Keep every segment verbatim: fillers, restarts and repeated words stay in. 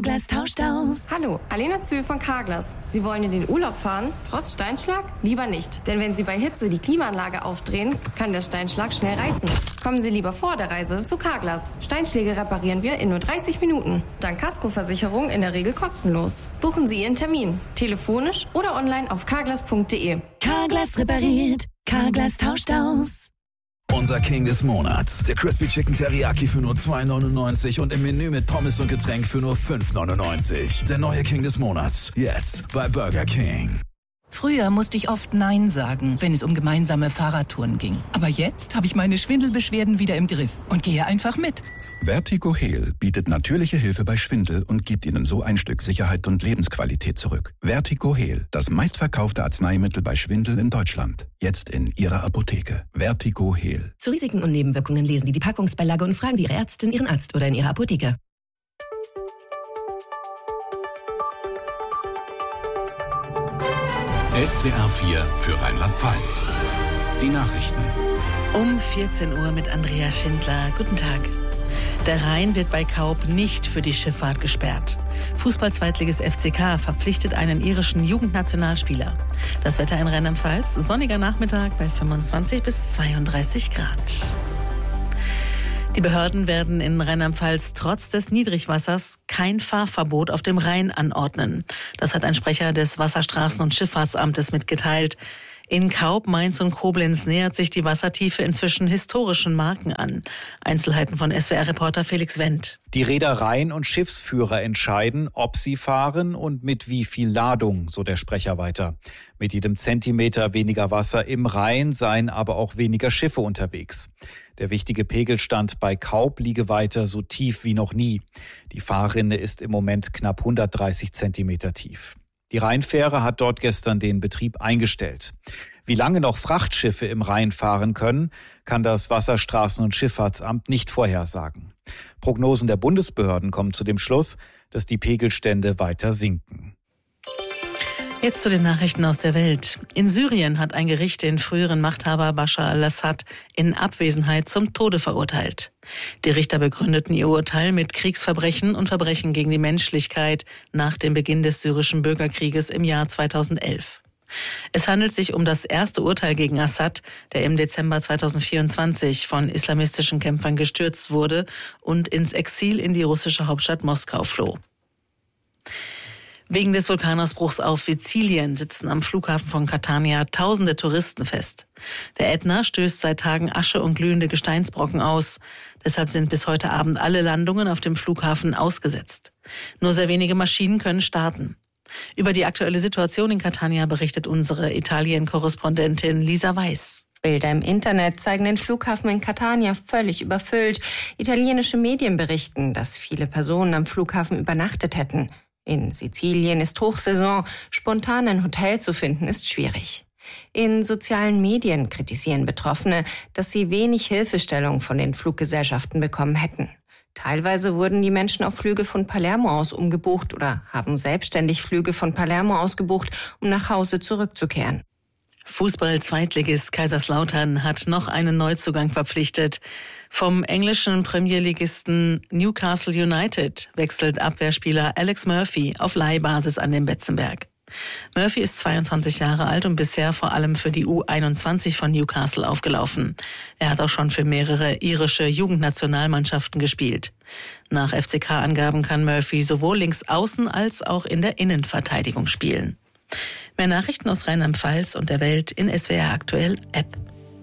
Carglass tauscht aus. Hallo, Alena Zühl von Carglass. Sie wollen in den Urlaub fahren, trotz Steinschlag? Lieber nicht. Denn wenn Sie bei Hitze die Klimaanlage aufdrehen, kann der Steinschlag schnell reißen. Kommen Sie lieber vor der Reise zu Carglass. Steinschläge reparieren wir in nur dreißig Minuten. Dank Kaskoversicherung in der Regel kostenlos. Buchen Sie Ihren Termin. Telefonisch oder online auf carglass punkt de. Carglass repariert. Carglass tauscht aus. Unser King des Monats. Der Crispy Chicken Teriyaki für nur zwei neunundneunzig und im Menü mit Pommes und Getränk für nur fünf neunundneunzig. Der neue King des Monats. Jetzt bei Burger King. Früher musste ich oft Nein sagen, wenn es um gemeinsame Fahrradtouren ging. Aber jetzt habe ich meine Schwindelbeschwerden wieder im Griff und gehe einfach mit. Vertigo Heal bietet natürliche Hilfe bei Schwindel und gibt Ihnen so ein Stück Sicherheit und Lebensqualität zurück. Vertigo Heal, das meistverkaufte Arzneimittel bei Schwindel in Deutschland. Jetzt in Ihrer Apotheke. Vertigo Heal. Zu Risiken und Nebenwirkungen lesen Sie die Packungsbeilage und fragen Sie Ihre Ärztin, Ihren Arzt oder in Ihrer Apotheke. S W R vier für Rheinland-Pfalz. Die Nachrichten. Um vierzehn Uhr mit Andrea Schindler. Guten Tag. Der Rhein wird bei Kaub nicht für die Schifffahrt gesperrt. Fußball-Zweitligist F C K verpflichtet einen irischen Jugendnationalspieler. Das Wetter in Rheinland-Pfalz, sonniger Nachmittag bei fünfundzwanzig bis zweiunddreißig Grad. Die Behörden werden in Rheinland-Pfalz trotz des Niedrigwassers kein Fahrverbot auf dem Rhein anordnen. Das hat ein Sprecher des Wasserstraßen- und Schifffahrtsamtes mitgeteilt. In Kaub, Mainz und Koblenz nähert sich die Wassertiefe inzwischen historischen Marken an. Einzelheiten von S W R-Reporter Felix Wendt. Die Reedereien und Schiffsführer entscheiden, ob sie fahren und mit wie viel Ladung, so der Sprecher weiter. Mit jedem Zentimeter weniger Wasser im Rhein seien aber auch weniger Schiffe unterwegs. Der wichtige Pegelstand bei Kaub liege weiter so tief wie noch nie. Die Fahrrinne ist im Moment knapp hundertdreißig Zentimeter tief. Die Rheinfähre hat dort gestern den Betrieb eingestellt. Wie lange noch Frachtschiffe im Rhein fahren können, kann das Wasserstraßen- und Schifffahrtsamt nicht vorhersagen. Prognosen der Bundesbehörden kommen zu dem Schluss, dass die Pegelstände weiter sinken. Jetzt zu den Nachrichten aus der Welt. In Syrien hat ein Gericht den früheren Machthaber Bashar al-Assad in Abwesenheit zum Tode verurteilt. Die Richter begründeten ihr Urteil mit Kriegsverbrechen und Verbrechen gegen die Menschlichkeit nach dem Beginn des syrischen Bürgerkrieges im Jahr zweitausendelf. Es handelt sich um das erste Urteil gegen Assad, der im Dezember zweitausendvierundzwanzig von islamistischen Kämpfern gestürzt wurde und ins Exil in die russische Hauptstadt Moskau floh. Wegen des Vulkanausbruchs auf Sizilien sitzen am Flughafen von Catania tausende Touristen fest. Der Ätna stößt seit Tagen Asche und glühende Gesteinsbrocken aus. Deshalb sind bis heute Abend alle Landungen auf dem Flughafen ausgesetzt. Nur sehr wenige Maschinen können starten. Über die aktuelle Situation in Catania berichtet unsere Italien-Korrespondentin Lisa Weiß. Bilder im Internet zeigen den Flughafen in Catania völlig überfüllt. Italienische Medien berichten, dass viele Personen am Flughafen übernachtet hätten. In Sizilien ist Hochsaison, spontan ein Hotel zu finden ist schwierig. In sozialen Medien kritisieren Betroffene, dass sie wenig Hilfestellung von den Fluggesellschaften bekommen hätten. Teilweise wurden die Menschen auf Flüge von Palermo aus umgebucht oder haben selbstständig Flüge von Palermo aus gebucht, um nach Hause zurückzukehren. Fußball-Zweitligist Kaiserslautern hat noch einen Neuzugang verpflichtet. Vom englischen Premierligisten Newcastle United wechselt Abwehrspieler Alex Murphy auf Leihbasis an den Betzenberg. Murphy ist zweiundzwanzig Jahre alt und bisher vor allem für die U einundzwanzig von Newcastle aufgelaufen. Er hat auch schon für mehrere irische Jugendnationalmannschaften gespielt. Nach F C K-Angaben kann Murphy sowohl links außen als auch in der Innenverteidigung spielen. Mehr Nachrichten aus Rheinland-Pfalz und der Welt in S W R Aktuell App.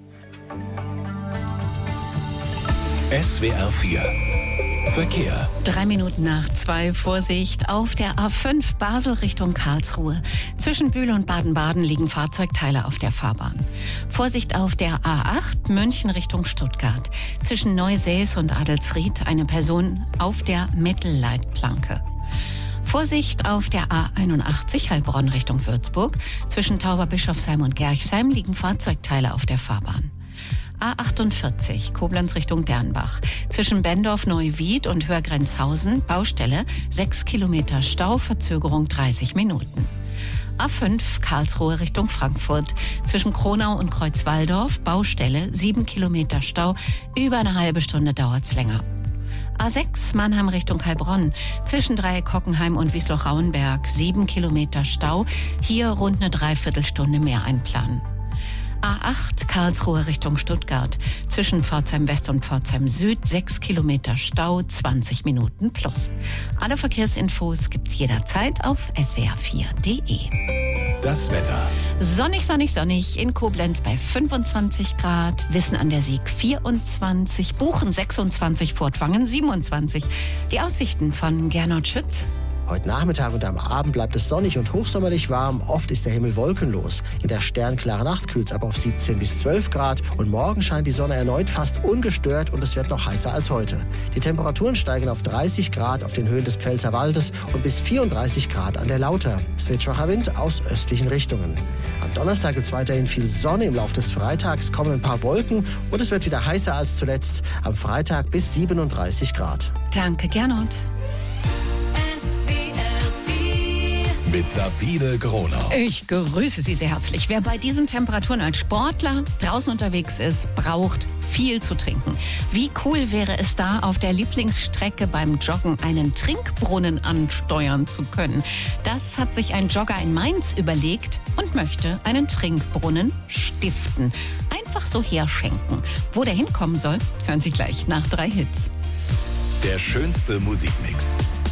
S W R vier Verkehr. Drei Minuten nach zwei. Vorsicht auf der A fünf Basel Richtung Karlsruhe. Zwischen Bühl und Baden-Baden liegen Fahrzeugteile auf der Fahrbahn. Vorsicht auf der A acht München Richtung Stuttgart. Zwischen Neusäß und Adelsried eine Person auf der Mittelleitplanke. Vorsicht auf der A einundachtzig Heilbronn Richtung Würzburg. Zwischen Tauberbischofsheim und Gerchsheim liegen Fahrzeugteile auf der Fahrbahn. A achtundvierzig Koblenz Richtung Dernbach. Zwischen Bendorf-Neuwied und Hörgrenzhausen Baustelle sechs Kilometer Stau, Verzögerung dreißig Minuten. A fünf Karlsruhe Richtung Frankfurt. Zwischen Kronau und Kreuzwaldorf Baustelle sieben Kilometer Stau, über eine halbe Stunde dauert's länger. A sechs Mannheim Richtung Heilbronn. Zwischen Dreieck-Hockenheim und Wiesloch-Rauenberg sieben Kilometer Stau. Hier rund eine Dreiviertelstunde mehr einplanen. A acht Karlsruhe Richtung Stuttgart. Zwischen Pforzheim West und Pforzheim Süd sechs Kilometer Stau, zwanzig Minuten plus. Alle Verkehrsinfos gibt's jederzeit auf s w r vier punkt d e. Das Wetter. Sonnig, sonnig, sonnig. In Koblenz bei fünfundzwanzig Grad. Wissen an der Sieg vierundzwanzig. Buchen sechsundzwanzig. Furtwangen siebenundzwanzig. Die Aussichten von Gernot Schütz. Heute Nachmittag und am Abend bleibt es sonnig und hochsommerlich warm. Oft ist der Himmel wolkenlos. In der sternklaren Nacht kühlt es ab auf siebzehn bis zwölf Grad. Und morgen scheint die Sonne erneut fast ungestört und es wird noch heißer als heute. Die Temperaturen steigen auf dreißig Grad auf den Höhen des Pfälzerwaldes und bis vierunddreißig Grad an der Lauter. Es wird schwacher Wind aus östlichen Richtungen. Am Donnerstag gibt es weiterhin viel Sonne. Im Laufe des Freitags kommen ein paar Wolken und es wird wieder heißer als zuletzt. Am Freitag bis siebenunddreißig Grad. Danke, Gernot. Mit Sabine Gronau. Ich grüße Sie sehr herzlich. Wer bei diesen Temperaturen als Sportler draußen unterwegs ist, braucht viel zu trinken. Wie cool wäre es da, auf der Lieblingsstrecke beim Joggen einen Trinkbrunnen ansteuern zu können? Das hat sich ein Jogger in Mainz überlegt und möchte einen Trinkbrunnen stiften. Einfach so herschenken. Wo der hinkommen soll, hören Sie gleich nach drei Hits. Der schönste Musikmix.